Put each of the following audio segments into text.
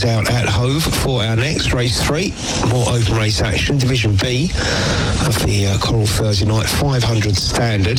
out at Hove for our next race 3. More open race action, Division B of the Coral Thursday night 500 standard.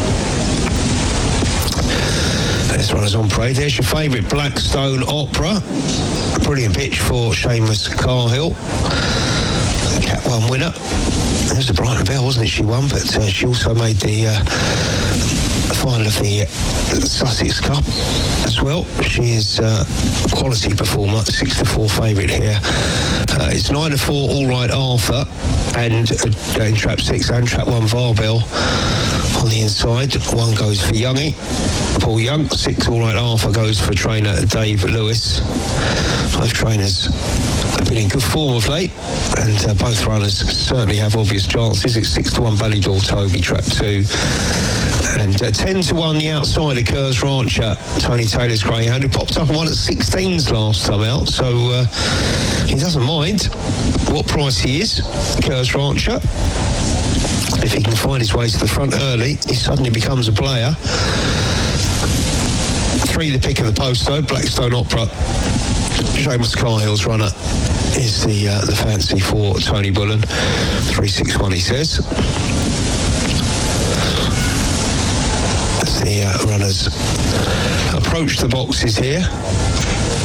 This one is on parade. There's your favourite Blackstone Opera. A brilliant pitch for Seamus Carhill. Cat 1 winner. There's a Brighton Bell, wasn't it? She won, but she also made the final of the Sussex Cup as well. She is a quality performer, 6-4 favourite here. It's 9-4 All Right Arthur, and in trap 6 and trap 1 Varbell on the inside. 1 goes for Youngie, Paul Young. 6 All Right Arthur goes for trainer Dave Lewis. Both trainers have been in good form of late, and both runners certainly have obvious chances. It's 6-1 Ballydor Toby, trap 2, and 10-1 the outside of Kerrs Rancher, Tony Taylor's greyhound, who popped up and won at 16s last time out, so he doesn't mind what price he is, Kerrs Rancher. If he can find his way to the front early, he suddenly becomes a player. 3 the pick of the post though, Blackstone Opera. Seamus Carhill's runner is the fancy for Tony Bullen. 3-6-1 he says. As the runners approach the boxes here.